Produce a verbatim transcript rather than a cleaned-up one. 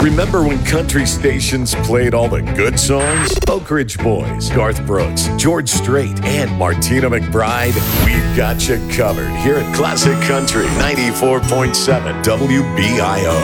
Remember when country stations played all the good songs? Oak Ridge Boys, Garth Brooks, George Strait, and Martina McBride. We've got you covered here at Classic Country ninety-four point seven W B I O.